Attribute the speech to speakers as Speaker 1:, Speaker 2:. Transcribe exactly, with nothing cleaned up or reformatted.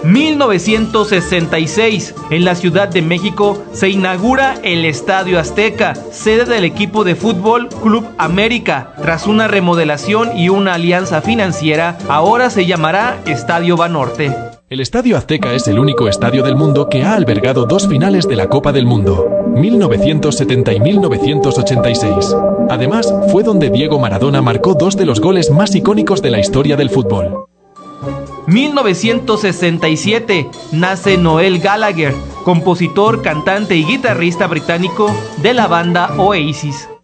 Speaker 1: mil novecientos sesenta y seis, en la Ciudad de México, se inaugura el Estadio Azteca, sede del equipo de fútbol Club América. Tras una remodelación y una alianza financiera, ahora se llamará Estadio Banorte.
Speaker 2: El Estadio Azteca es el único estadio del mundo que ha albergado dos finales de la Copa del Mundo, mil novecientos setenta y mil novecientos ochenta y seis. Además, fue donde Diego Maradona marcó dos de los goles más icónicos de la historia del fútbol.
Speaker 1: mil novecientos sesenta y siete, nace Noel Gallagher, compositor, cantante y guitarrista británico de la banda Oasis.